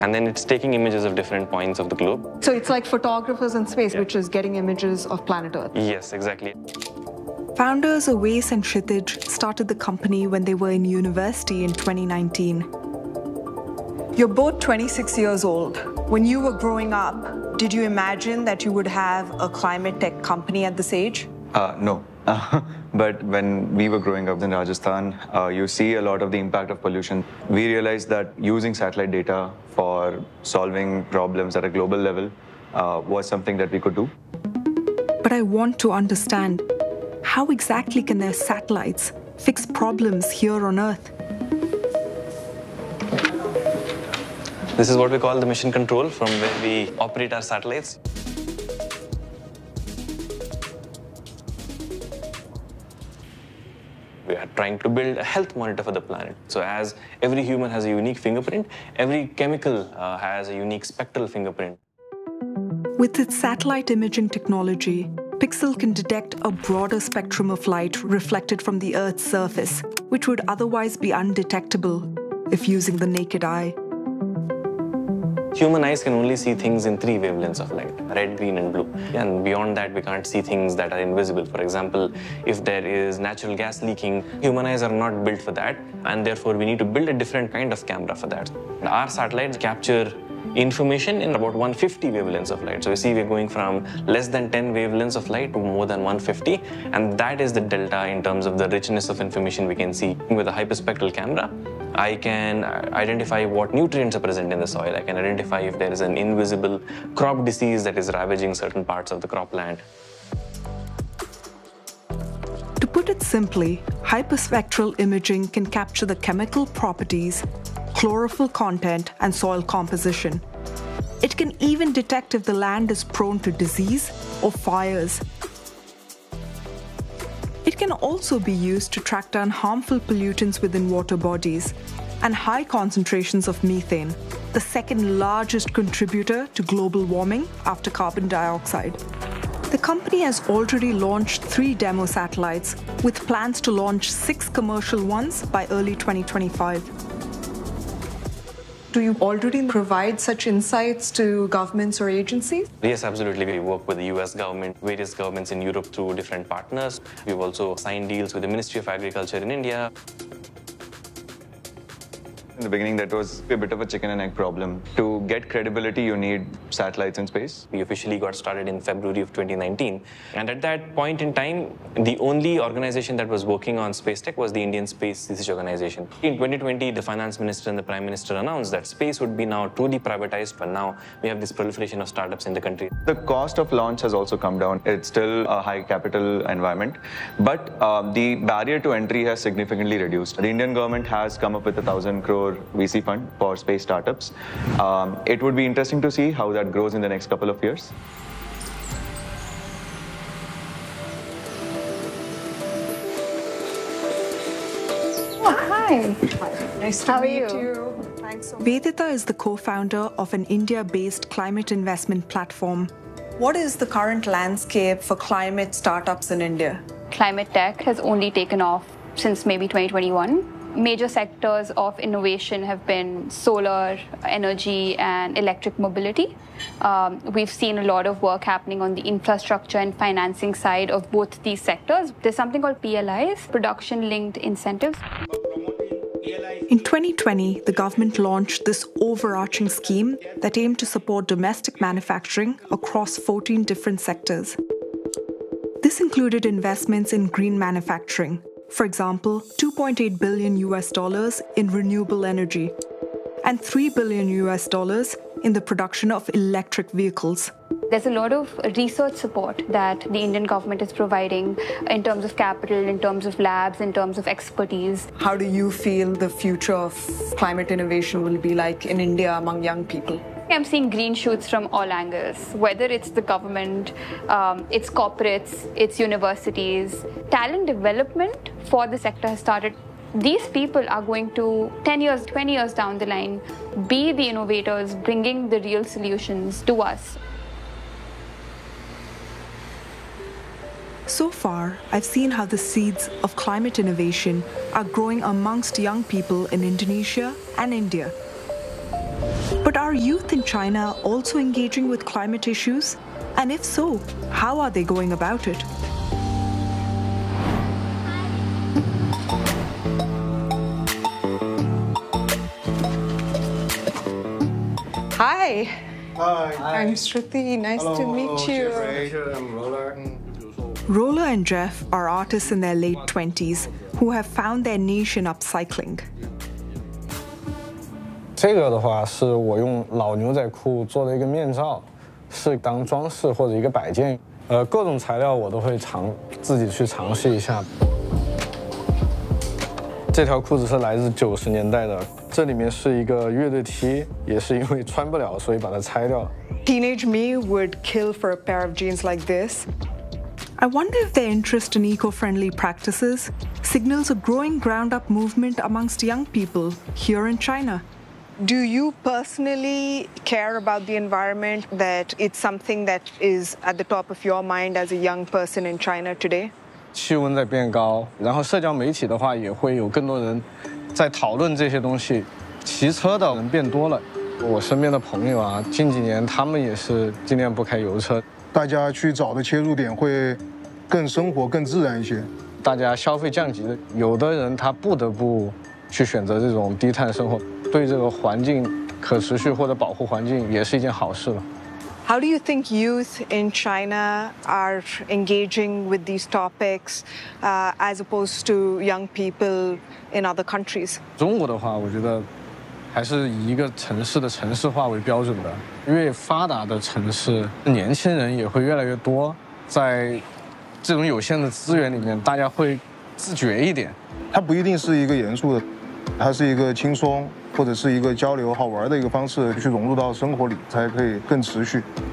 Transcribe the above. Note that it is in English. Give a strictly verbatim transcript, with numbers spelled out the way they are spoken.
And then it's taking images of different points of the globe. So it's like photographers in space, Yeah. which is getting images of planet Earth. Yes, exactly. Founders Awais and Kshitij started the company when they were in university in twenty nineteen. You're both twenty-six years old. When you were growing up, did you imagine that you would have a climate tech company at this age? Uh, no. But when we were growing up in Rajasthan, uh, you see a lot of the impact of pollution. We realized that using satellite data for solving problems at a global level uh, was something that we could do. But I want to understand, how exactly can their satellites fix problems here on Earth? This is what we call the mission control, from where we operate our satellites. We are trying to build a health monitor for the planet. So as every human has a unique fingerprint, every chemical uh, has a unique spectral fingerprint. With its satellite imaging technology, Pixel can detect a broader spectrum of light reflected from the Earth's surface, which would otherwise be undetectable if using the naked eye. Human eyes can only see things in three wavelengths of light, red, green, and blue. And beyond that, we can't see things that are invisible. For example, if there is natural gas leaking, human eyes are not built for that, and therefore we need to build a different kind of camera for that. Our satellites capture information in about one hundred fifty wavelengths of light. So you see we're going from less than ten wavelengths of light to more than one hundred fifty, and that is the delta in terms of the richness of information we can see. With a hyperspectral camera, I can identify what nutrients are present in the soil. I can identify if there is an invisible crop disease that is ravaging certain parts of the cropland. To put it simply, hyperspectral imaging can capture the chemical properties, chlorophyll content, and soil composition. It can even detect if the land is prone to disease or fires. It can also be used to track down harmful pollutants within water bodies and high concentrations of methane, the second largest contributor to global warming after carbon dioxide. The company has already launched three demo satellites, with plans to launch six commercial ones by early twenty twenty-five. Do you already provide such insights to governments or agencies? Yes, absolutely. We work with the U S government, various governments in Europe through different partners. We've also signed deals with the Ministry of Agriculture in India. In the beginning, that was a bit of a chicken and egg problem. To get credibility, you need satellites in space. We officially got started in February of twenty nineteen. And at that point in time, the only organization that was working on space tech was the Indian Space Research Organization. In twenty twenty, the finance minister and the prime minister announced that space would be now truly privatized, but now we have this proliferation of startups in the country. The cost of launch has also come down. It's still a high capital environment, but um, the barrier to entry has significantly reduced. The Indian government has come up with a thousand crore V C fund for space startups. Um, it would be interesting to see how that grows in the next couple of years. Oh, hi. Nice to How are meet you? you. Thanks so much. Vedita is the co-founder of an India-based climate investment platform. What is the current landscape for climate startups in India? Climate tech has only taken off since maybe twenty twenty-one. Major sectors of innovation have been solar energy and electric mobility. Um, we've seen a lot of work happening on the infrastructure and financing side of both these sectors. There's something called P L Is, production-linked incentives. In twenty twenty, the government launched this overarching scheme that aimed to support domestic manufacturing across fourteen different sectors. This included investments in green manufacturing. For example, two point eight billion U S dollars in renewable energy and three billion U S dollars in the production of electric vehicles. There's a lot of research support that the Indian government is providing in terms of capital, in terms of labs, in terms of expertise. How do you feel the future of climate innovation will be like in India among young people? I'm seeing green shoots from all angles, whether it's the government, um, it's corporates, it's universities. Talent development for the sector has started. These people are going to, ten years, twenty years down the line, be the innovators, bringing the real solutions to us. So far, I've seen how the seeds of climate innovation are growing amongst young people in Indonesia and India. But are youth in China also engaging with climate issues? And if so, how are they going about it? Hi. Hi. I'm Shruti. Nice Hello, to meet hello, you. Jeffrey. I'm Roller. Roller and Jeff are artists in their late twenties who have found their niche in upcycling. 这个的话是我用老牛仔裤做的一个面罩，是当装饰或者一个摆件。呃，各种材料我都会尝自己去尝试一下。这条裤子是来自九十年代的，这里面是一个乐队 T， 也是因为穿不了，所以把它拆掉了。 Teenage me would kill for a pair of jeans like this. I wonder if their interest in eco-friendly practices signals a growing ground-up movement amongst young people here in China. Do you personally care about the environment, that it's something that is at the top of your mind as a young person in China today? 气温在变高，然后社交媒体的话也会有更多人在讨论这些东西。骑车的人变多了，我身边的朋友啊，近几年他们也是尽量不开油车。 大家去找的切入点会更生活、更自然一些。 大家消费降级的，有的人他不得不去选择这种低碳生活，对这个环境可持续或者保护环境也是一件好事了。 How do you think youth in China are engaging with these topics uh, as opposed to young people in other countries? 中国的话，我觉得还是以一个城市的城市化为标准的。越发达的城市，年轻人也会越来越多。在这种有限的资源里面，大家会自觉一点。 它不一定是一个严肃的，它是一个轻松或者是一个交流好玩的一个方式，去融入到生活里，才可以更持续。